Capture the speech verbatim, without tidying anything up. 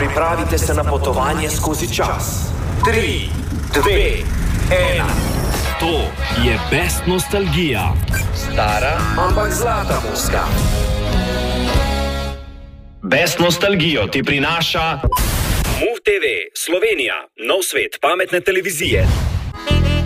Pripravite se na potovanje skozi čas. Tri, dve, ena. To je Best nostalgija. Stara, ampak zlata muska. Best nostalgijo ti prinaša Move te ve, Slovenija, nov svet pametne televizije.